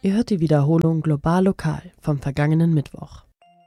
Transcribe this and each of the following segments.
Ihr hört die Wiederholung Global Lokal vom vergangenen Mittwoch.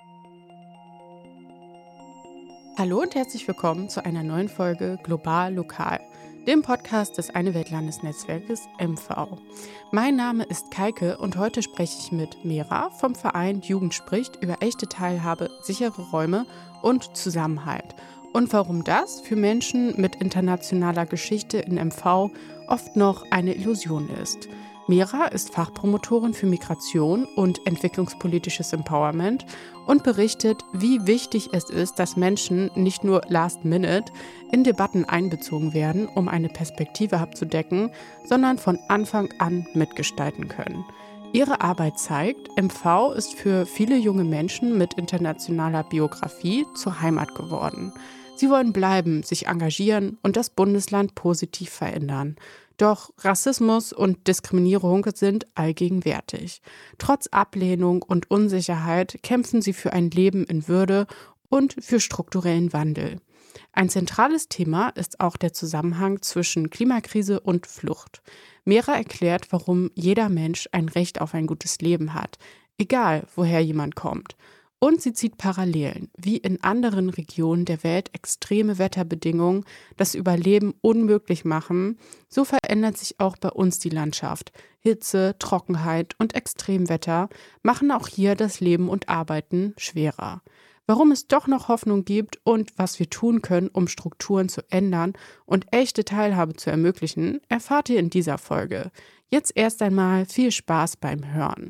Hallo und herzlich willkommen zu einer neuen Folge Global Lokal, dem Podcast des Eine Welt-Landesnetzwerkes MV. Mein Name ist Kaike und heute spreche ich mit Mera vom Verein Jugend spricht über echte Teilhabe, sichere Räume und Zusammenhalt. Und warum das für Menschen mit internationaler Geschichte in MV oft noch eine Illusion ist. Mera ist Fachpromotorin für Migration und entwicklungspolitisches Empowerment und berichtet, wie wichtig es ist, dass Menschen nicht nur last minute in Debatten einbezogen werden, um eine Perspektive abzudecken, sondern von Anfang an mitgestalten können. Ihre Arbeit zeigt, MV ist für viele junge Menschen mit internationaler Biografie zur Heimat geworden. Sie wollen bleiben, sich engagieren und das Bundesland positiv verändern. Doch Rassismus und Diskriminierung sind allgegenwärtig. Trotz Ablehnung und Unsicherheit kämpfen sie für ein Leben in Würde und für strukturellen Wandel. Ein zentrales Thema ist auch der Zusammenhang zwischen Klimakrise und Flucht. Mera erklärt, warum jeder Mensch ein Recht auf ein gutes Leben hat, egal woher jemand kommt. Und sie zieht Parallelen, wie in anderen Regionen der Welt extreme Wetterbedingungen das Überleben unmöglich machen, so verändert sich auch bei uns die Landschaft. Hitze, Trockenheit und Extremwetter machen auch hier das Leben und Arbeiten schwerer. Warum es doch noch Hoffnung gibt und was wir tun können, um Strukturen zu ändern und echte Teilhabe zu ermöglichen, erfahrt ihr in dieser Folge. Jetzt erst einmal viel Spaß beim Hören.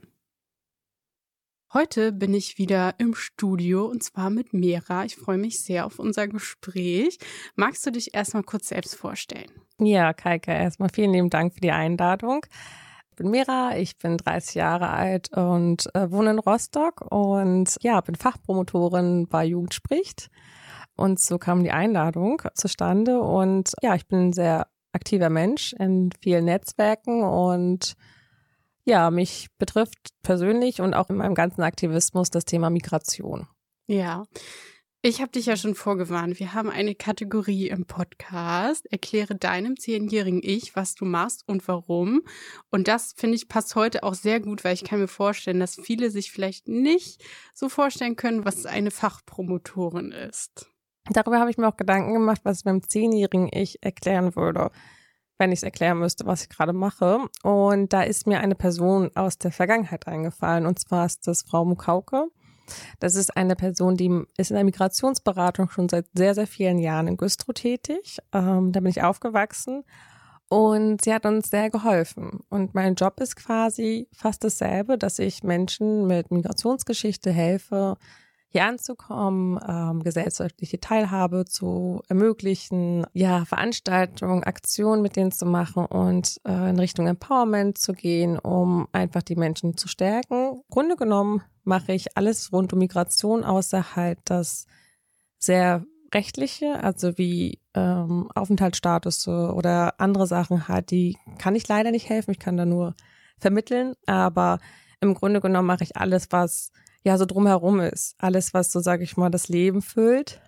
Heute bin ich wieder im Studio und zwar mit Mera. Ich freue mich sehr auf unser Gespräch. Magst du dich erstmal kurz selbst vorstellen? Ja, Kaike, erstmal vielen lieben Dank für die Einladung. Ich bin Mera, ich bin 30 Jahre alt und wohne in Rostock und ja, bin Fachpromotorin bei Jugend spricht. Und so kam die Einladung zustande und ja, ich bin ein sehr aktiver Mensch in vielen Netzwerken und ja, mich betrifft persönlich und auch in meinem ganzen Aktivismus das Thema Migration. Ja, ich habe dich ja schon vorgewarnt. Wir haben eine Kategorie im Podcast. Erkläre deinem 10-jährigen Ich, was du machst und warum. Und das, finde ich, passt heute auch sehr gut, weil ich kann mir vorstellen, dass viele sich vielleicht nicht so vorstellen können, was eine Fachpromotorin ist. Darüber habe ich mir auch Gedanken gemacht, was ich meinem 10-jährigen Ich erklären würde, wenn ich es erklären müsste, was ich gerade mache. Und da ist mir eine Person aus der Vergangenheit eingefallen. Und zwar ist das Frau Mukauke. Das ist eine Person, die ist in der Migrationsberatung schon seit sehr, sehr vielen Jahren in Güstrow tätig. Da bin ich aufgewachsen. Und sie hat uns sehr geholfen. Und mein Job ist quasi fast dasselbe, dass ich Menschen mit Migrationsgeschichte helfe, hier anzukommen, gesellschaftliche Teilhabe zu ermöglichen, ja, Veranstaltungen, Aktionen mit denen zu machen und in Richtung Empowerment zu gehen, um einfach die Menschen zu stärken. Im Grunde genommen mache ich alles rund um Migration, außer halt das sehr rechtliche, also wie Aufenthaltsstatus oder andere Sachen halt, die kann ich leider nicht helfen, ich kann da nur vermitteln, aber im Grunde genommen mache ich alles, was ja so drumherum ist. Alles, was so, sage ich mal, das Leben füllt.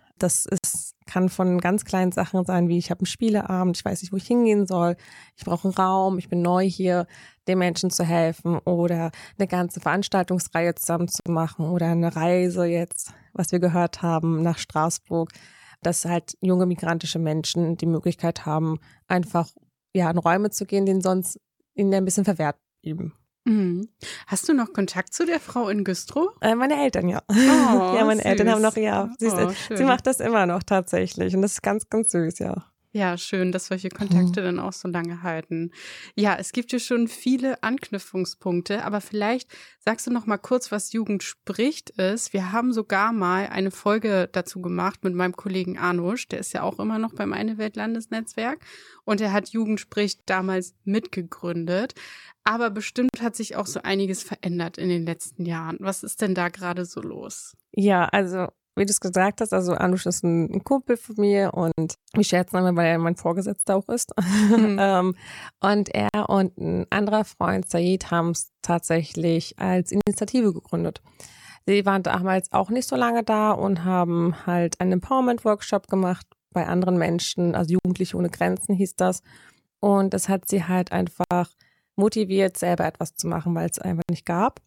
Kann von ganz kleinen Sachen sein, wie ich habe einen Spieleabend, ich weiß nicht, wo ich hingehen soll, ich brauche einen Raum, ich bin neu hier, den Menschen zu helfen oder eine ganze Veranstaltungsreihe zusammen zu machen oder eine Reise jetzt, was wir gehört haben, nach Straßburg, dass halt junge migrantische Menschen die Möglichkeit haben, einfach ja in Räume zu gehen, denen sonst ihnen ein bisschen verwehrt blieben. Mhm. Hast du noch Kontakt zu der Frau in Güstrow? Meine Eltern, ja. Oh, ja, meine süß. Eltern haben noch, ja. Schön. Sie macht das immer noch tatsächlich und das ist ganz, ganz süß, ja. Ja, schön, dass solche Kontakte dann auch so lange halten. Ja, es gibt ja schon viele Anknüpfungspunkte, aber vielleicht sagst du noch mal kurz, was Jugend spricht ist. Wir haben sogar mal eine Folge dazu gemacht mit meinem Kollegen Anusch, der ist ja auch immer noch beim Eine Welt Landesnetzwerk und er hat Jugend spricht damals mitgegründet. Aber bestimmt hat sich auch so einiges verändert in den letzten Jahren. Was ist denn da gerade so los? Ja, also wie du es gesagt hast, also Anush ist ein Kumpel von mir und wir scherzen immer, weil er mein Vorgesetzter auch ist. Mhm. Und er und ein anderer Freund, Said, haben es tatsächlich als Initiative gegründet. Sie waren damals auch nicht so lange da und haben halt einen Empowerment-Workshop gemacht bei anderen Menschen, also Jugendliche ohne Grenzen hieß das. Und das hat sie halt einfach motiviert, selber etwas zu machen, weil es einfach nicht gab.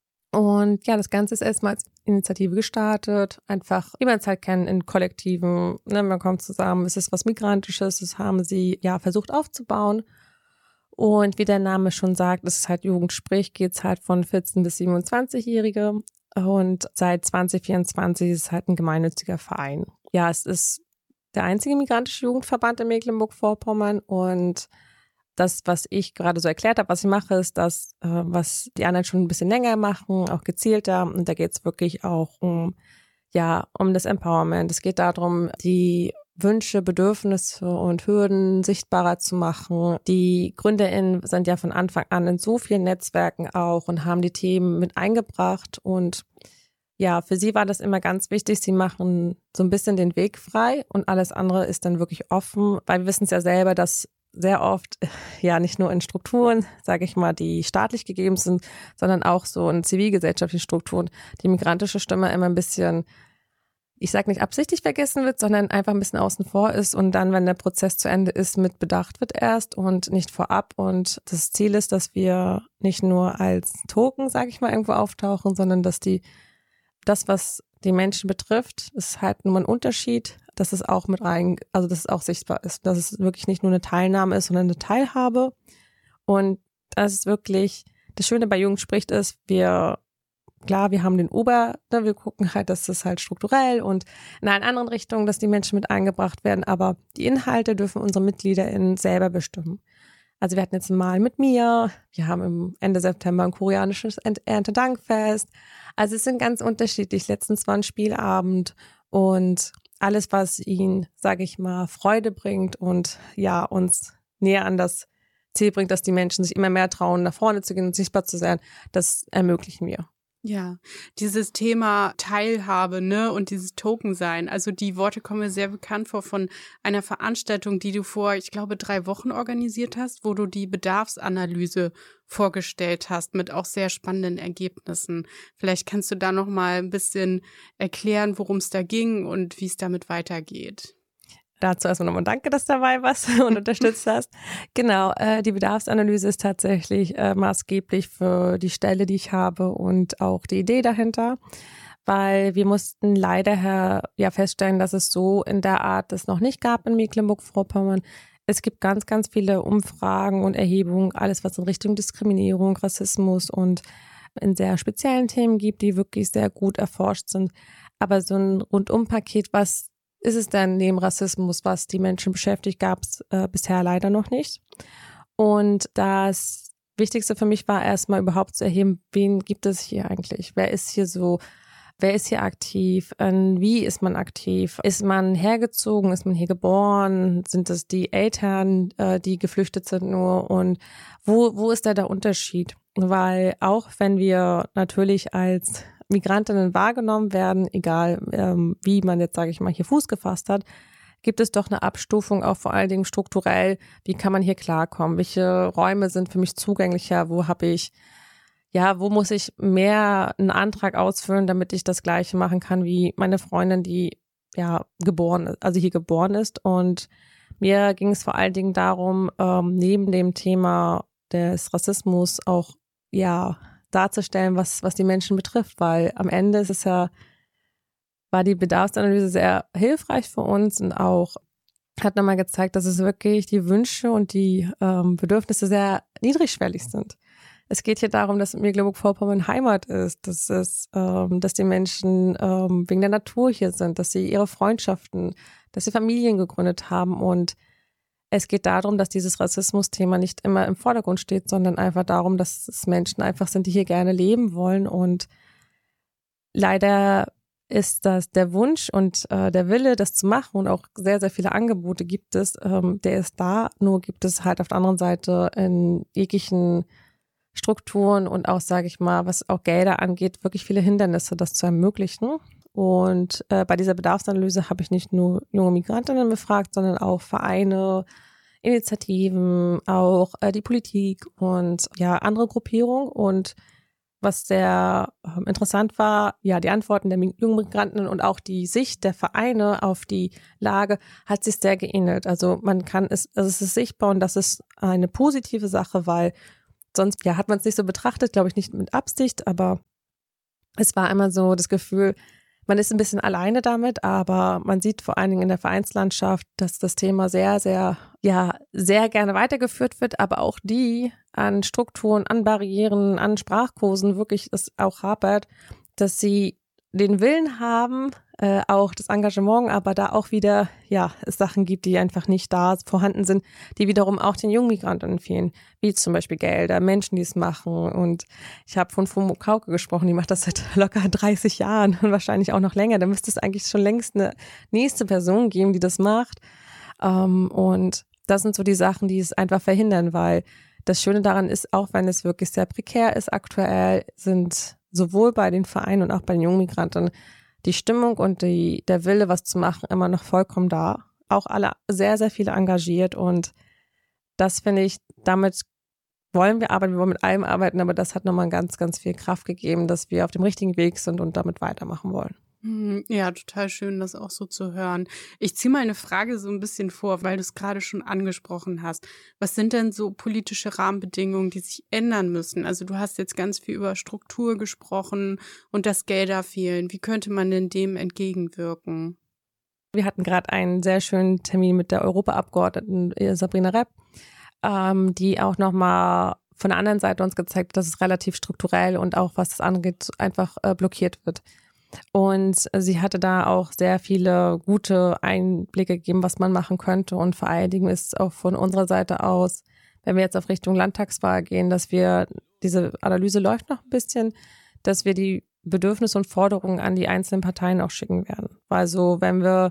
Und ja, das Ganze ist erstmal als Initiative gestartet, einfach, wie man es halt kennt, in Kollektiven, ne, man kommt zusammen, es ist was Migrantisches, das haben sie ja versucht aufzubauen. Und wie der Name schon sagt, es ist halt Jugendsprich, geht es halt von 14- bis 27-Jährige und seit 2024 ist es halt ein gemeinnütziger Verein. Ja, es ist der einzige migrantische Jugendverband in Mecklenburg-Vorpommern und das, was ich gerade so erklärt habe, was ich mache, ist das, was die anderen schon ein bisschen länger machen, auch gezielter. Und da geht es wirklich auch um das Empowerment. Es geht darum, die Wünsche, Bedürfnisse und Hürden sichtbarer zu machen. Die GründerInnen sind ja von Anfang an in so vielen Netzwerken auch und haben die Themen mit eingebracht. Und ja, für sie war das immer ganz wichtig. Sie machen so ein bisschen den Weg frei und alles andere ist dann wirklich offen, weil wir wissen es ja selber, dass sehr oft, ja, nicht nur in Strukturen, sage ich mal, die staatlich gegeben sind, sondern auch so in zivilgesellschaftlichen Strukturen, die migrantische Stimme immer ein bisschen, ich sage nicht absichtlich vergessen wird, sondern einfach ein bisschen außen vor ist und dann, wenn der Prozess zu Ende ist, mit bedacht wird erst und nicht vorab. Und das Ziel ist, dass wir nicht nur als Token, sage ich mal, irgendwo auftauchen, sondern dass das, was die Menschen betrifft, ist halt nur ein Unterschied, dass es auch dass es auch sichtbar ist, dass es wirklich nicht nur eine Teilnahme ist, sondern eine Teilhabe. Und das ist wirklich, das Schöne bei Jugendsprich ist, wir haben den wir gucken halt, dass das halt strukturell und in allen anderen Richtungen, dass die Menschen mit eingebracht werden, aber die Inhalte dürfen unsere MitgliederInnen selber bestimmen. Also wir hatten jetzt mal mit mir, wir haben im Ende September ein koreanisches Erntedankfest. Also es sind ganz unterschiedlich. Letztens war ein Spielabend und alles, was ihnen, sage ich mal, Freude bringt und ja, uns näher an das Ziel bringt, dass die Menschen sich immer mehr trauen, nach vorne zu gehen und sichtbar zu sein, das ermöglichen wir. Ja, dieses Thema Teilhabe, ne, und dieses Token-Sein, also die Worte kommen mir sehr bekannt vor von einer Veranstaltung, die du vor, ich glaube, 3 Wochen organisiert hast, wo du die Bedarfsanalyse vorgestellt hast mit auch sehr spannenden Ergebnissen. Vielleicht kannst du da noch mal ein bisschen erklären, worum es da ging und wie es damit weitergeht. Dazu erstmal nochmal danke, dass du dabei warst und unterstützt hast. Genau, die Bedarfsanalyse ist tatsächlich maßgeblich für die Stelle, die ich habe und auch die Idee dahinter, weil wir mussten leider feststellen, dass es so in der Art es noch nicht gab in Mecklenburg-Vorpommern. Es gibt ganz, ganz viele Umfragen und Erhebungen, alles was in Richtung Diskriminierung, Rassismus und in sehr speziellen Themen gibt, die wirklich sehr gut erforscht sind. Aber so ein Rundumpaket, was ist es denn neben Rassismus, was die Menschen beschäftigt, gab es bisher leider noch nicht. Und das Wichtigste für mich war erstmal überhaupt zu erheben, wen gibt es hier eigentlich? Wer ist hier aktiv? Wie ist man aktiv? Ist man hergezogen? Ist man hier geboren? Sind es die Eltern, die geflüchtet sind nur? Und wo ist da der Unterschied? Weil auch wenn wir natürlich als Migrantinnen wahrgenommen werden, egal wie man jetzt, sage ich mal, hier Fuß gefasst hat, gibt es doch eine Abstufung, auch vor allen Dingen strukturell. Wie kann man hier klarkommen? Welche Räume sind für mich zugänglicher? Wo muss ich mehr einen Antrag ausfüllen, damit ich das Gleiche machen kann wie meine Freundin, die hier geboren ist. Und mir ging es vor allen Dingen darum, neben dem Thema des Rassismus auch darzustellen, was die Menschen betrifft, weil am Ende war die Bedarfsanalyse sehr hilfreich für uns und auch hat nochmal gezeigt, dass es wirklich die Wünsche und die Bedürfnisse sehr niedrigschwellig sind. Es geht hier darum, dass Mecklenburg-Vorpommern Heimat ist, dass die Menschen wegen der Natur hier sind, dass sie ihre Freundschaften, dass sie Familien gegründet haben und es geht darum, dass dieses Rassismus-Thema nicht immer im Vordergrund steht, sondern einfach darum, dass es Menschen einfach sind, die hier gerne leben wollen. Und leider ist das der Wunsch und der Wille, das zu machen und auch sehr, sehr viele Angebote gibt es, der ist da, nur gibt es halt auf der anderen Seite in jeglichen Strukturen und auch, sage ich mal, was auch Gelder angeht, wirklich viele Hindernisse, das zu ermöglichen. Und bei dieser Bedarfsanalyse habe ich nicht nur junge Migrantinnen befragt, sondern auch Vereine, Initiativen, auch die Politik und andere Gruppierungen. Und was sehr interessant war, die Antworten der jungen Migrantinnen und auch die Sicht der Vereine auf die Lage hat sich sehr geähnelt. Also es ist sichtbar und das ist eine positive Sache, weil sonst hat man es nicht so betrachtet, glaube ich, nicht mit Absicht, aber es war immer so das Gefühl, man ist ein bisschen alleine damit, aber man sieht vor allen Dingen in der Vereinslandschaft, dass das Thema sehr, sehr, sehr gerne weitergeführt wird, aber auch die an Strukturen, an Barrieren, an Sprachkursen wirklich es auch hapert, dass sie den Willen haben, auch das Engagement, aber da auch wieder, es Sachen gibt, die einfach nicht da vorhanden sind, die wiederum auch den jungen Migranten fehlen, wie zum Beispiel Gelder, Menschen, die es machen. Und ich habe von Fumo Kauke gesprochen, die macht das seit locker 30 Jahren und wahrscheinlich auch noch länger. Da müsste es eigentlich schon längst eine nächste Person geben, die das macht. Und das sind so die Sachen, die es einfach verhindern, weil das Schöne daran ist, auch wenn es wirklich sehr prekär ist aktuell, sind sowohl bei den Vereinen und auch bei den jungen Migranten die Stimmung und der Wille, was zu machen, immer noch vollkommen da. Auch alle sehr, sehr viele engagiert und das finde ich, damit wollen wir arbeiten, wir wollen mit allem arbeiten, aber das hat nochmal ganz, ganz viel Kraft gegeben, dass wir auf dem richtigen Weg sind und damit weitermachen wollen. Ja, total schön, das auch so zu hören. Ich ziehe mal eine Frage so ein bisschen vor, weil du es gerade schon angesprochen hast. Was sind denn so politische Rahmenbedingungen, die sich ändern müssen? Also du hast jetzt ganz viel über Struktur gesprochen und dass Gelder fehlen. Wie könnte man denn dem entgegenwirken? Wir hatten gerade einen sehr schönen Termin mit der Europaabgeordneten Sabrina Repp, die auch nochmal von der anderen Seite uns gezeigt hat, dass es relativ strukturell und auch was das angeht, einfach blockiert wird. Und sie hatte da auch sehr viele gute Einblicke gegeben, was man machen könnte. Und vor allen Dingen ist auch von unserer Seite aus, wenn wir jetzt auf Richtung Landtagswahl gehen, dass wir, diese Analyse läuft noch ein bisschen, dass wir die Bedürfnisse und Forderungen an die einzelnen Parteien auch schicken werden. Also wenn wir,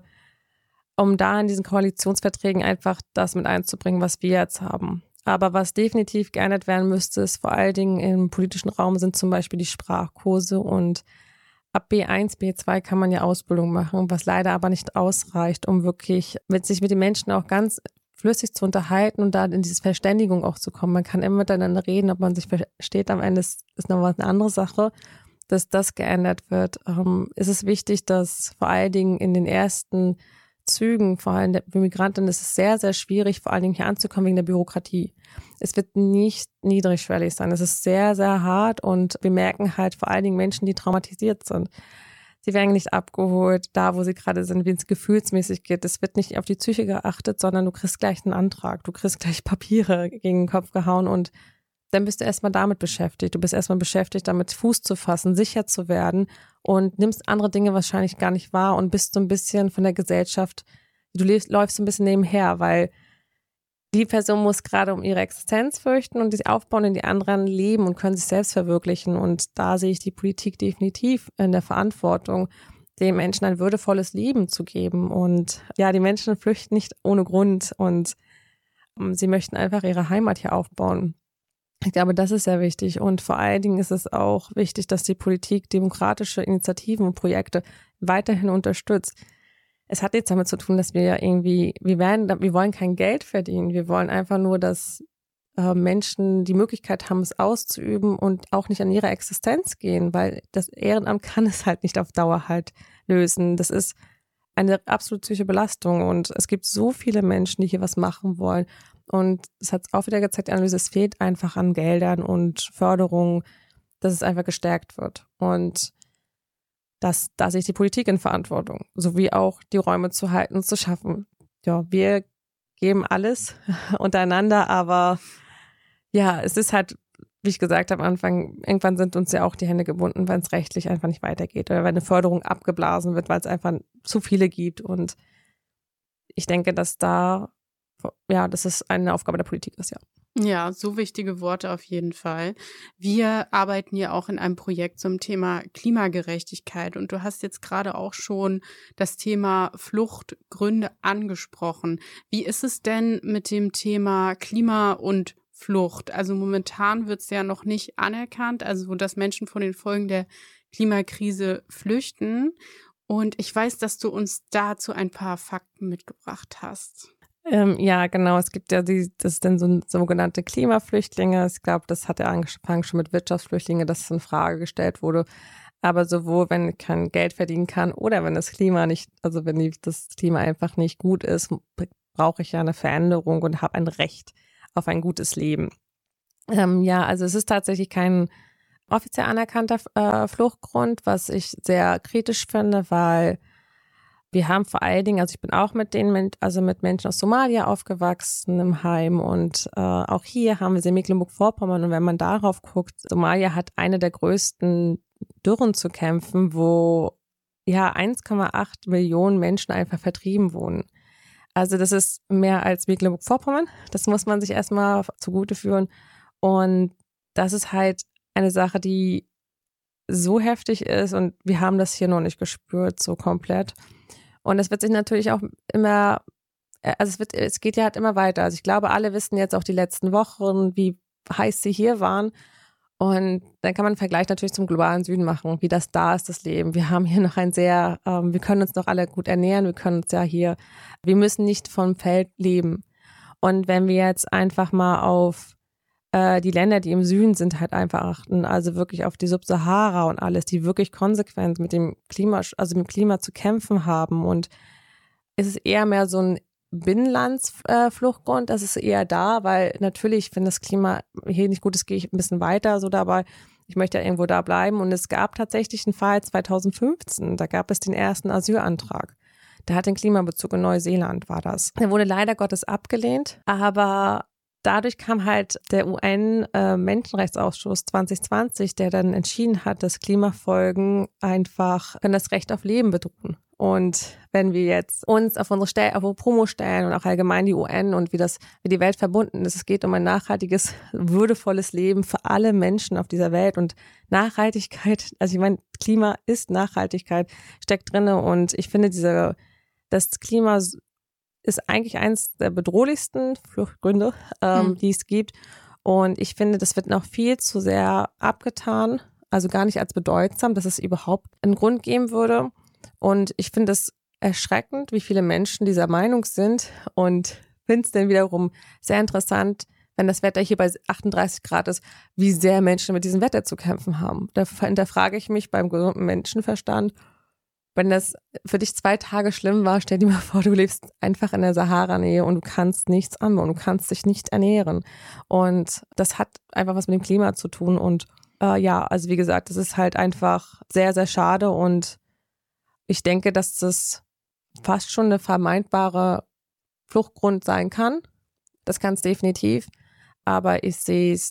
um da in diesen Koalitionsverträgen einfach das mit einzubringen, was wir jetzt haben. Aber was definitiv geändert werden müsste, ist vor allen Dingen im politischen Raum sind zum Beispiel die Sprachkurse und ab B1, B2 kann man ja Ausbildung machen, was leider aber nicht ausreicht, um wirklich sich mit den Menschen auch ganz flüssig zu unterhalten und da in diese Verständigung auch zu kommen. Man kann immer miteinander reden, ob man sich versteht. Am Ende ist noch was eine andere Sache, dass das geändert wird. Ist es wichtig, dass vor allen Dingen in den ersten Zügen, vor allem für Migranten, ist es sehr, sehr schwierig, vor allen Dingen hier anzukommen wegen der Bürokratie. Es wird nicht niedrigschwellig sein. Es ist sehr, sehr hart und wir merken halt vor allen Dingen Menschen, die traumatisiert sind. Sie werden nicht abgeholt, da wo sie gerade sind, wie es gefühlsmäßig geht. Es wird nicht auf die Psyche geachtet, sondern du kriegst gleich einen Antrag, du kriegst gleich Papiere gegen den Kopf gehauen und dann bist du erstmal damit beschäftigt. Du bist erstmal beschäftigt, damit Fuß zu fassen, sicher zu werden und nimmst andere Dinge wahrscheinlich gar nicht wahr und bist so ein bisschen von der Gesellschaft, du läufst so ein bisschen nebenher, weil die Person muss gerade um ihre Existenz fürchten und sich aufbauen, und die anderen leben und können sich selbst verwirklichen. Und da sehe ich die Politik definitiv in der Verantwortung, den Menschen ein würdevolles Leben zu geben. Und ja, die Menschen flüchten nicht ohne Grund und sie möchten einfach ihre Heimat hier aufbauen. Ich glaube, das ist sehr wichtig und vor allen Dingen ist es auch wichtig, dass die Politik demokratische Initiativen und Projekte weiterhin unterstützt. Es hat jetzt damit zu tun, dass wir wir wollen kein Geld verdienen. Wir wollen einfach nur, dass Menschen die Möglichkeit haben, es auszuüben und auch nicht an ihre Existenz gehen, weil das Ehrenamt kann es halt nicht auf Dauer halt lösen. Das ist eine absolut psychische Belastung und es gibt so viele Menschen, die hier was machen wollen. Und es hat auch wieder gezeigt, die Analyse, es fehlt einfach an Geldern und Förderung, dass es einfach gestärkt wird. Und da sehe ich die Politik in Verantwortung, sowie auch die Räume zu halten und zu schaffen. Ja, wir geben alles untereinander, aber ja, es ist halt, wie ich gesagt habe am Anfang, irgendwann sind uns ja auch die Hände gebunden, wenn es rechtlich einfach nicht weitergeht oder wenn eine Förderung abgeblasen wird, weil es einfach zu viele gibt. Und ich denke, dass es eine Aufgabe der Politik ist, ja. Ja, so wichtige Worte auf jeden Fall. Wir arbeiten ja auch in einem Projekt zum Thema Klimagerechtigkeit und du hast jetzt gerade auch schon das Thema Fluchtgründe angesprochen. Wie ist es denn mit dem Thema Klima und Flucht? Also momentan wird es ja noch nicht anerkannt, also dass Menschen von den Folgen der Klimakrise flüchten. Und ich weiß, dass du uns dazu ein paar Fakten mitgebracht hast. Ja, genau. Es gibt ja das sind so sogenannte Klimaflüchtlinge. Ich glaube, das hat ja angefangen schon mit Wirtschaftsflüchtlinge, dass es in Frage gestellt wurde. Aber sowohl, wenn ich kein Geld verdienen kann oder wenn das Klima nicht, also wenn das Klima einfach nicht gut ist, brauche ich ja eine Veränderung und habe ein Recht auf ein gutes Leben. Also es ist tatsächlich kein offiziell anerkannter Fluchtgrund, was ich sehr kritisch finde, weil wir haben vor allen Dingen, also ich bin auch mit Menschen aus Somalia aufgewachsen im Heim und auch hier haben wir sie in Mecklenburg-Vorpommern und wenn man darauf guckt, Somalia hat eine der größten Dürren zu kämpfen, wo 1,8 Millionen Menschen einfach vertrieben wohnen. Also das ist mehr als Mecklenburg-Vorpommern, das muss man sich erstmal zugute führen und das ist halt eine Sache, die so heftig ist und wir haben das hier noch nicht gespürt, so komplett. Und es wird sich natürlich auch immer, also es geht ja halt immer weiter. Also ich glaube, alle wissen jetzt auch die letzten Wochen, wie heiß sie hier waren. Und dann kann man einen Vergleich natürlich zum globalen Süden machen, wie das da ist, das Leben. Wir haben hier noch wir können uns noch alle gut ernähren, wir müssen nicht vom Feld leben. Und wenn wir jetzt einfach mal auf die Länder, die im Süden sind, halt einfach achten, also wirklich auf die Subsahara und alles, die wirklich konsequent mit dem Klima zu kämpfen haben. Und es ist eher mehr so ein Binnenlandsfluchtgrund, das ist eher da, weil natürlich, wenn das Klima hier nicht gut ist, gehe ich ein bisschen weiter so dabei. Ich möchte ja irgendwo da bleiben. Und es gab tatsächlich einen Fall 2015, da gab es den ersten Asylantrag. Der hat den Klimabezug in Neuseeland, war das. Der wurde leider Gottes abgelehnt, aber dadurch kam halt der UN-Menschenrechtsausschuss 2020, der dann entschieden hat, dass Klimafolgen einfach können das Recht auf Leben bedrohen. Und wenn wir jetzt uns auf unsere Promo stellen und auch allgemein die UN und wie die Welt verbunden ist, es geht um ein nachhaltiges, würdevolles Leben für alle Menschen auf dieser Welt und Nachhaltigkeit, also ich meine, Klima ist Nachhaltigkeit, steckt drinne und ich finde das Klima ist eigentlich eines der bedrohlichsten Fluchtgründe, die es gibt. Und ich finde, das wird noch viel zu sehr abgetan, also gar nicht als bedeutsam, dass es überhaupt einen Grund geben würde. Und ich finde es erschreckend, wie viele Menschen dieser Meinung sind und finde es dann wiederum sehr interessant, wenn das Wetter hier bei 38 Grad ist, wie sehr Menschen mit diesem Wetter zu kämpfen haben. Da frage ich mich beim gesunden Menschenverstand, wenn das für dich 2 Tage schlimm war, stell dir mal vor, du lebst einfach in der Sahara-Nähe und du kannst nichts anbauen, du kannst dich nicht ernähren. Und das hat einfach was mit dem Klima zu tun. Und also wie gesagt, das ist halt einfach sehr, sehr schade. Und ich denke, dass das fast schon eine vermeidbare Fluchtgrund sein kann. Das kann es definitiv. Aber ich sehe es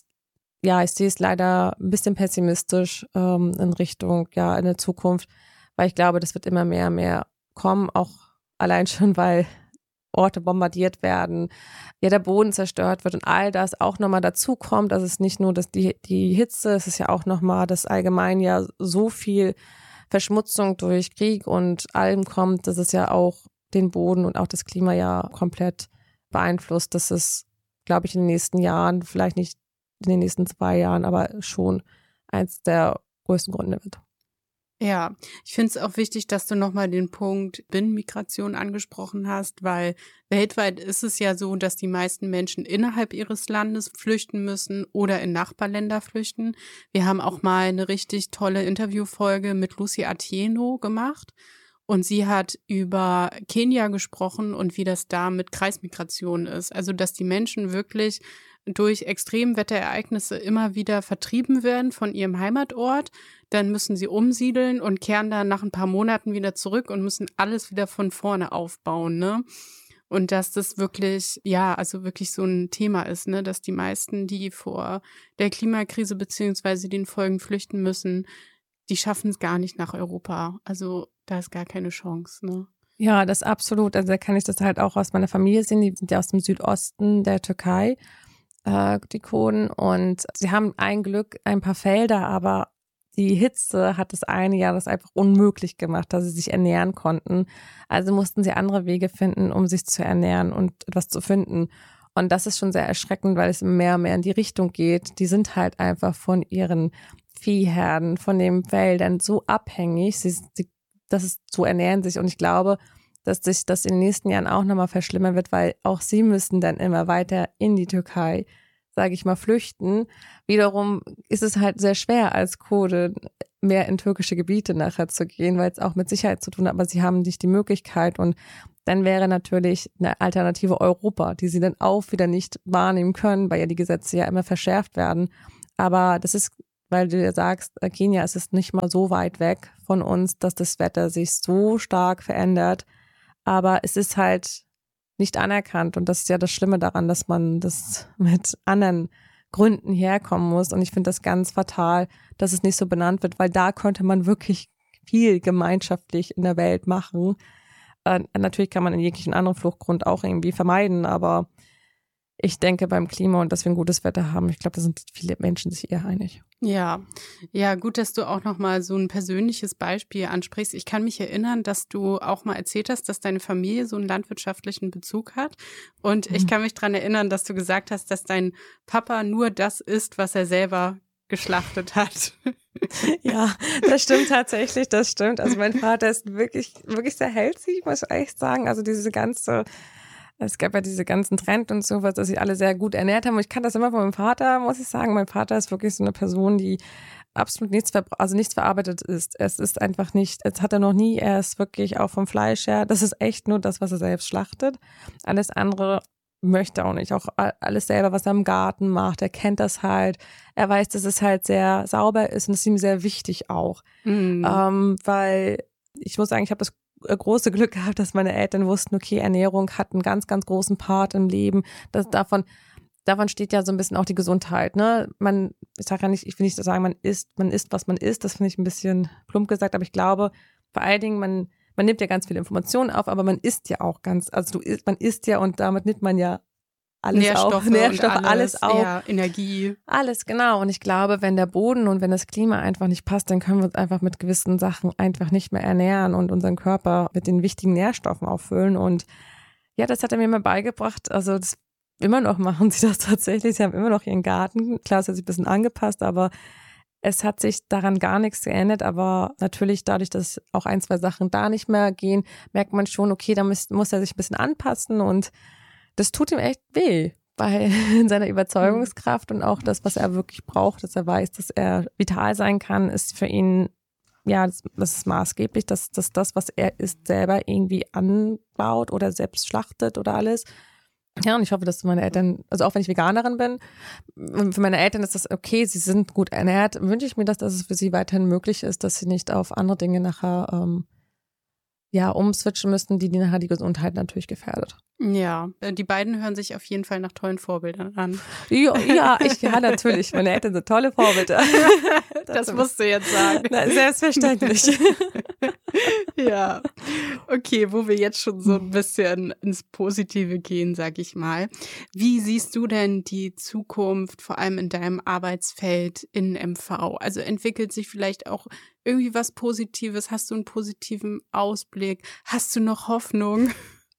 leider ein bisschen pessimistisch in Richtung, in der Zukunft. Weil ich glaube, das wird immer mehr kommen, auch allein schon, weil Orte bombardiert werden, der Boden zerstört wird und all das auch nochmal dazu kommt. Also es ist nicht nur die Hitze, es ist ja auch nochmal, dass allgemein ja so viel Verschmutzung durch Krieg und allem kommt, dass es ja auch den Boden und auch das Klima ja komplett beeinflusst. Das ist, glaube ich, in den nächsten Jahren, vielleicht nicht in den nächsten 2 Jahren, aber schon eins der größten Gründe wird. Ja, ich finde es auch wichtig, dass du nochmal den Punkt Binnenmigration angesprochen hast, weil weltweit ist es ja so, dass die meisten Menschen innerhalb ihres Landes flüchten müssen oder in Nachbarländer flüchten. Wir haben auch mal eine richtig tolle Interviewfolge mit Lucy Atieno gemacht und sie hat über Kenia gesprochen und wie das da mit Kreismigration ist. Also, dass die Menschen wirklich durch Extremwetterereignisse immer wieder vertrieben werden von ihrem Heimatort. Dann müssen sie umsiedeln und kehren dann nach ein paar Monaten wieder zurück und müssen alles wieder von vorne aufbauen, ne? Und dass das wirklich, wirklich so ein Thema ist, ne? Dass die meisten, die vor der Klimakrise beziehungsweise den Folgen flüchten müssen, die schaffen es gar nicht nach Europa. Also da ist gar keine Chance, ne? Ja, das absolut. Also da kann ich das halt auch aus meiner Familie sehen. Die sind ja aus dem Südosten der Türkei, die Kurden. Und sie haben ein Glück, ein paar Felder, aber die Hitze hat das eine Jahr das einfach unmöglich gemacht, dass sie sich ernähren konnten. Also mussten sie andere Wege finden, um sich zu ernähren und etwas zu finden. Und das ist schon sehr erschreckend, weil es mehr und mehr in die Richtung geht. Die sind halt einfach von ihren Viehherden, von den Wäldern so abhängig, so ernähren sich. Und ich glaube, dass sich das in den nächsten Jahren auch nochmal verschlimmern wird, weil auch sie müssen dann immer weiter in die Türkei, sage ich mal, flüchten. Wiederum ist es halt sehr schwer als Kurde mehr in türkische Gebiete nachher zu gehen, weil es auch mit Sicherheit zu tun hat, aber sie haben nicht die Möglichkeit und dann wäre natürlich eine Alternative Europa, die sie dann auch wieder nicht wahrnehmen können, weil ja die Gesetze ja immer verschärft werden. Aber das ist, weil du ja sagst, Kenia, es ist nicht mal so weit weg von uns, dass das Wetter sich so stark verändert. Aber es ist halt nicht anerkannt und das ist ja das Schlimme daran, dass man das mit anderen Gründen herkommen muss. Und ich finde das ganz fatal, dass es nicht so benannt wird, weil da könnte man wirklich viel gemeinschaftlich in der Welt machen. Natürlich kann man in jeglichen anderen Fluchtgrund auch irgendwie vermeiden, aber ich denke beim Klima und dass wir ein gutes Wetter haben, ich glaube, da sind viele Menschen sich eher einig. Ja, gut, dass du auch nochmal so ein persönliches Beispiel ansprichst. Ich kann mich erinnern, dass du auch mal erzählt hast, dass deine Familie so einen landwirtschaftlichen Bezug hat. Und ich kann mich daran erinnern, dass du gesagt hast, dass dein Papa nur das isst, was er selber geschlachtet hat. Ja, das stimmt tatsächlich, das stimmt. Also mein Vater ist wirklich, wirklich sehr healthy, muss ich echt sagen. Also es gab ja diese ganzen Trends und sowas, dass sie alle sehr gut ernährt haben. Und ich kann das immer von meinem Vater, muss ich sagen. Mein Vater ist wirklich so eine Person, die absolut nichts verarbeitet ist. Es ist einfach nicht, es hat er noch nie, er ist wirklich auch vom Fleisch her. Das ist echt nur das, was er selbst schlachtet. Alles andere möchte auch nicht. Auch alles selber, was er im Garten macht, er kennt das halt. Er weiß, dass es halt sehr sauber ist und das ist ihm sehr wichtig auch. Weil ich muss sagen, ich habe das große Glück gehabt, dass meine Eltern wussten, okay, Ernährung hat einen ganz, ganz großen Part im Leben. Davon steht ja so ein bisschen auch die Gesundheit, ne? Ich sage ja nicht, ich will nicht sagen, man isst, was man isst. Das finde ich ein bisschen plump gesagt, aber ich glaube, vor allen Dingen, man nimmt ja ganz viele Informationen auf, aber man isst ja auch man isst ja und damit nimmt man ja alles Nährstoffe, alles auf. Ja, Energie. Alles, genau. Und ich glaube, wenn der Boden und wenn das Klima einfach nicht passt, dann können wir uns einfach mit gewissen Sachen einfach nicht mehr ernähren und unseren Körper mit den wichtigen Nährstoffen auffüllen. Und ja, das hat er mir mal beigebracht. Also immer noch machen sie das tatsächlich. Sie haben immer noch ihren Garten. Klar, es hat sich ein bisschen angepasst, aber es hat sich daran gar nichts geändert. Aber natürlich dadurch, dass auch 1, 2 Sachen da nicht mehr gehen, merkt man schon, okay, da muss er sich ein bisschen anpassen und das tut ihm echt weh, weil in seiner Überzeugungskraft und auch das, was er wirklich braucht, dass er weiß, dass er vital sein kann, ist für ihn, ja, das ist maßgeblich, dass das, was er isst, selber irgendwie anbaut oder selbst schlachtet oder alles. Ja, und ich hoffe, dass meine Eltern, also auch wenn ich Veganerin bin, für meine Eltern ist das okay, sie sind gut ernährt, wünsche ich mir, dass es für sie weiterhin möglich ist, dass sie nicht auf andere Dinge nachher umswitchen müssten, die nachher die Gesundheit natürlich gefährdet. Ja, die beiden hören sich auf jeden Fall nach tollen Vorbildern an. Ja, natürlich. Meine Eltern sind tolle Vorbilder. Das musst du jetzt sagen. Na, selbstverständlich. Ja, okay, wo wir jetzt schon so ein bisschen ins Positive gehen, sag ich mal. Wie siehst du denn die Zukunft, vor allem in deinem Arbeitsfeld in MV? Also entwickelt sich vielleicht auch irgendwie was Positives? Hast du einen positiven Ausblick? Hast du noch Hoffnung?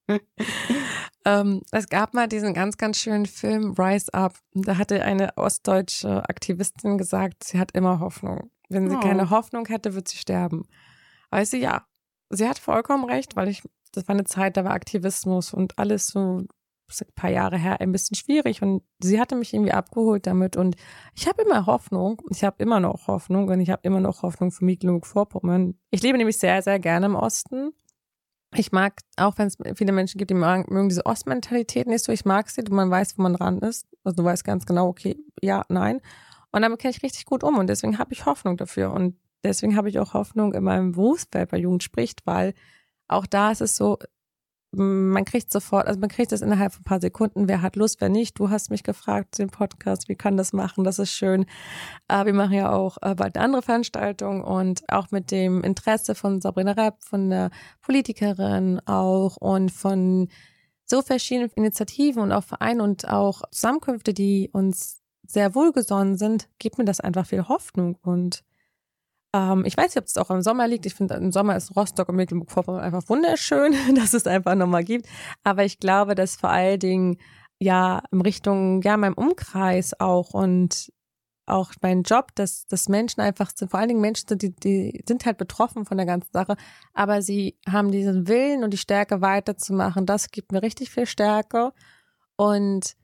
Es gab mal diesen ganz, ganz schönen Film Rise Up. Da hatte eine ostdeutsche Aktivistin gesagt, sie hat immer Hoffnung. Wenn sie keine Hoffnung hätte, wird sie sterben. Weißt du, ja, sie hat vollkommen recht, weil das war eine Zeit, da war Aktivismus und alles so ein paar Jahre her ein bisschen schwierig und sie hatte mich irgendwie abgeholt damit und ich habe immer Hoffnung, ich habe immer noch Hoffnung und ich habe immer noch Hoffnung für Mecklenburg-Vorpommern. Ich lebe nämlich sehr, sehr gerne im Osten. Ich mag, auch wenn es viele Menschen gibt, die mögen diese Ostmentalität nicht so, ich mag sie, man weiß, wo man dran ist, also du weißt ganz genau, okay, ja, nein und damit kenne ich richtig gut um und deswegen habe ich Hoffnung dafür und deswegen habe ich auch Hoffnung in meinem Berufsfeld bei Jugend spricht, weil auch da ist es so, man kriegt das innerhalb von ein paar Sekunden, wer hat Lust, wer nicht. Du hast mich gefragt, den Podcast, wie kann das machen, das ist schön. Wir machen ja auch bald eine andere Veranstaltung und auch mit dem Interesse von Sabrina Repp, von der Politikerin auch und von so verschiedenen Initiativen und auch Vereinen und auch Zusammenkünfte, die uns sehr wohlgesonnen sind, gibt mir das einfach viel Hoffnung und ich weiß nicht, ob es auch im Sommer liegt. Ich finde, im Sommer ist Rostock und Mecklenburg-Vorpommern einfach wunderschön, dass es einfach nochmal gibt. Aber ich glaube, dass vor allen Dingen ja in Richtung meinem Umkreis auch und auch mein Job, dass Menschen einfach sind, vor allen Dingen Menschen sind, die sind halt betroffen von der ganzen Sache, aber sie haben diesen Willen und die Stärke weiterzumachen. Das gibt mir richtig viel Stärke und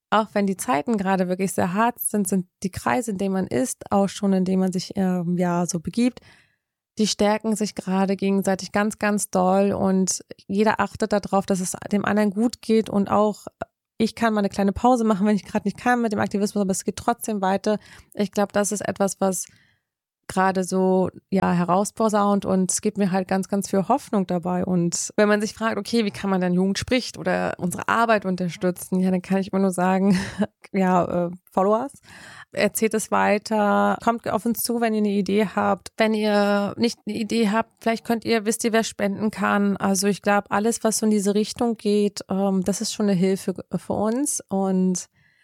auch wenn die Zeiten gerade wirklich sehr hart sind, sind die Kreise, in denen man ist, auch schon in denen man sich so begibt, die stärken sich gerade gegenseitig ganz, ganz doll und jeder achtet darauf, dass es dem anderen gut geht und auch ich kann mal eine kleine Pause machen, wenn ich gerade nicht kann mit dem Aktivismus, aber es geht trotzdem weiter. Ich glaube, das ist etwas, was gerade so herausposaunt und es gibt mir halt ganz, ganz viel Hoffnung dabei. Und wenn man sich fragt, okay, wie kann man denn Jugend spricht oder unsere Arbeit unterstützen, dann kann ich immer nur sagen, Followers, erzählt es weiter, kommt auf uns zu, wenn ihr eine Idee habt. Wenn ihr nicht eine Idee habt, vielleicht wisst ihr, wer spenden kann. Also ich glaube, alles, was so in diese Richtung geht, das ist schon eine Hilfe für uns und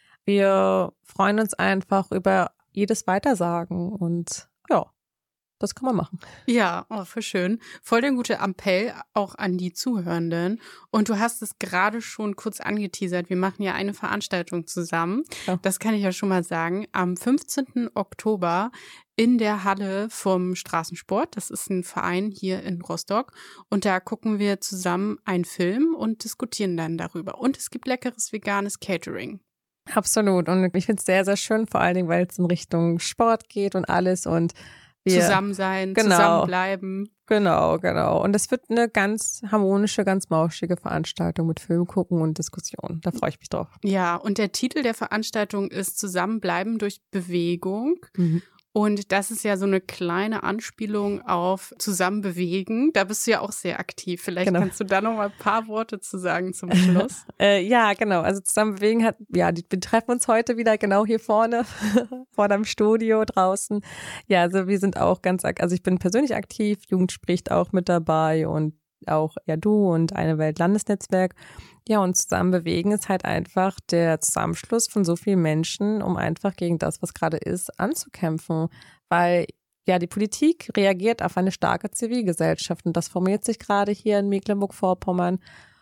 wir freuen uns einfach über jedes Weitersagen und ja, das kann man machen. Ja, voll schön. Voll der gute Appell auch an die Zuhörenden. Und du hast es gerade schon kurz angeteasert. Wir machen ja eine Veranstaltung zusammen. Ja. Das kann ich ja schon mal sagen. Am 15. Oktober in der Halle vom Straßensport. Das ist ein Verein hier in Rostock. Und da gucken wir zusammen einen Film und diskutieren dann darüber. Und es gibt leckeres veganes Catering. Absolut. Und ich finde es sehr, sehr schön, vor allen Dingen, weil es in Richtung Sport geht und alles und wir zusammen sein, zusammenbleiben. Genau. Und es wird eine ganz harmonische, ganz mauschige Veranstaltung mit Film gucken und Diskussion. Da freue ich mich drauf. Ja, und der Titel der Veranstaltung ist Zusammenbleiben durch Bewegung. Mhm. Und das ist ja so eine kleine Anspielung auf Zusammenbewegen. Da bist du ja auch sehr aktiv. Vielleicht kannst du da noch mal ein paar Worte zu sagen zum Schluss. Ja, genau. Also Zusammenbewegen wir treffen uns heute wieder genau hier vorne, vor deinem Studio draußen. Ja, also wir sind auch also ich bin persönlich aktiv, Jugend spricht auch mit dabei und auch du und Eine Welt Landesnetzwerk. Ja, und Zusammenbewegen ist halt einfach der Zusammenschluss von so vielen Menschen, um einfach gegen das, was gerade ist, anzukämpfen. Weil die Politik reagiert auf eine starke Zivilgesellschaft und das formiert sich gerade hier in Mecklenburg-Vorpommern.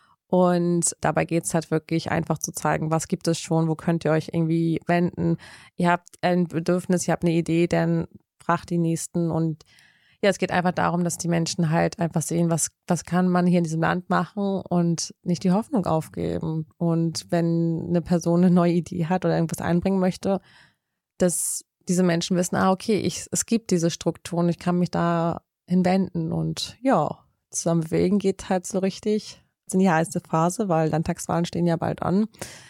Und dabei geht es halt wirklich einfach zu zeigen, was gibt es schon, wo könnt ihr euch irgendwie wenden. Ihr habt ein Bedürfnis, ihr habt eine Idee, dann fragt die Nächsten und ja, es geht einfach darum, dass die Menschen halt einfach sehen, was kann man hier in diesem Land machen und nicht die Hoffnung aufgeben. Und wenn eine Person eine neue Idee hat oder irgendwas einbringen möchte, dass diese Menschen wissen, okay, es gibt diese Strukturen, ich kann mich da hinwenden. Und ja, zusammen bewegen geht halt so richtig. Das ist die heiße Phase, weil Landtagswahlen stehen ja bald an.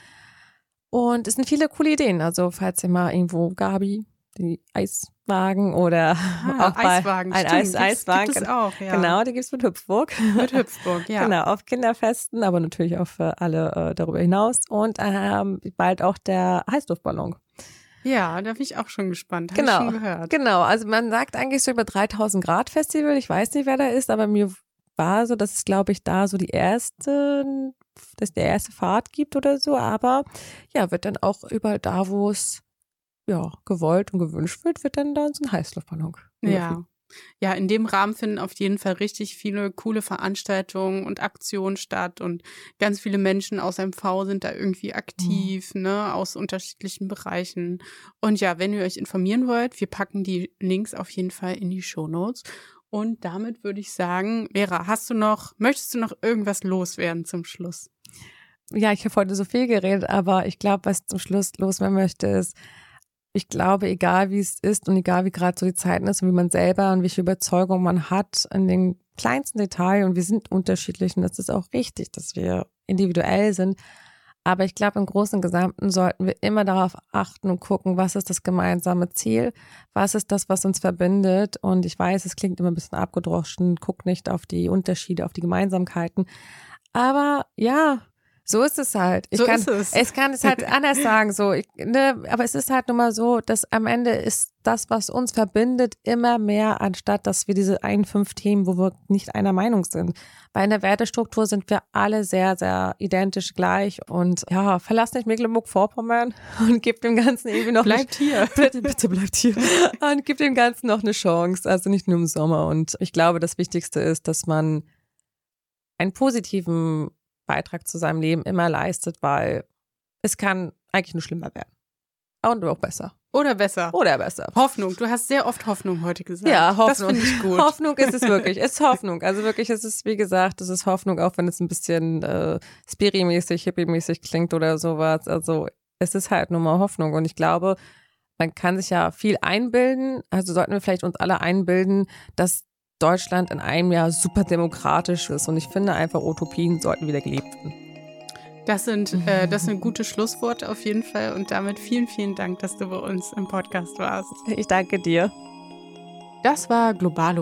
Und es sind viele coole Ideen. Also falls ihr mal irgendwo Gabi, die Eiswagen oder auch Eiswagen, ein Eiswagen. Gibt es auch, ja. Genau, die gibt es mit Hüpfburg. Mit Hüpfburg, ja. Genau, auf Kinderfesten, aber natürlich auch für alle darüber hinaus. Und bald auch der Heißluftballon. Ja, da bin ich auch schon gespannt. Habe ich schon gehört. Genau, also man sagt eigentlich so über 3000 Grad Festival. Ich weiß nicht, wer da ist, aber mir war so, dass es, glaube ich, da so dass der erste Fahrt gibt oder so. Aber ja, wird dann auch überall da, wo es gewollt und gewünscht wird dann da so ein Heißluftballon. Ja, in dem Rahmen finden auf jeden Fall richtig viele coole Veranstaltungen und Aktionen statt und ganz viele Menschen aus MV sind da irgendwie aktiv, aus unterschiedlichen Bereichen. Und ja, wenn ihr euch informieren wollt, wir packen die Links auf jeden Fall in die Shownotes. Und damit würde ich sagen, Vera, möchtest du noch irgendwas loswerden zum Schluss? Ja, ich habe heute so viel geredet, aber ich glaube, was zum Schluss loswerden möchte, ist, ich glaube, egal wie es ist und egal wie gerade so die Zeiten ist und wie man selber und welche Überzeugung man hat in den kleinsten Detail und wir sind unterschiedlich und das ist auch richtig, dass wir individuell sind. Aber ich glaube, im Großen und Gesamten sollten wir immer darauf achten und gucken, was ist das gemeinsame Ziel, was ist das, was uns verbindet. Und ich weiß, es klingt immer ein bisschen abgedroschen, guck nicht auf die Unterschiede, auf die Gemeinsamkeiten. Aber ja, so ist es halt. Ich kann es halt anders sagen, aber es ist halt nun mal so, dass am Ende ist das, was uns verbindet, immer mehr, anstatt dass wir diese 5 Themen, wo wir nicht einer Meinung sind. Weil in der Wertestruktur sind wir alle sehr, sehr identisch gleich und ja, verlasst nicht Mecklenburg-Vorpommern und gebt dem Ganzen irgendwie noch Bleibt hier. Bitte bleibt hier. Und gebt dem Ganzen noch eine Chance, also nicht nur im Sommer. Und ich glaube, das Wichtigste ist, dass man einen positiven Beitrag zu seinem Leben immer leistet, weil es kann eigentlich nur schlimmer werden. Und auch besser. Oder besser. Hoffnung. Du hast sehr oft Hoffnung heute gesagt. Ja, Hoffnung. Das finde ich gut. Hoffnung ist es wirklich. Es ist Hoffnung. Also wirklich, es ist, wie gesagt, es ist Hoffnung, auch wenn es ein bisschen Spiri-mäßig, Hippie-mäßig klingt oder sowas. Also es ist halt nur mal Hoffnung. Und ich glaube, man kann sich ja viel einbilden. Also sollten wir vielleicht uns alle einbilden, dass Deutschland in einem Jahr super demokratisch ist. Und ich finde einfach, Utopien sollten wieder gelebt werden. Das sind gute Schlussworte auf jeden Fall. Und damit vielen, vielen Dank, dass du bei uns im Podcast warst. Ich danke dir. Das war Global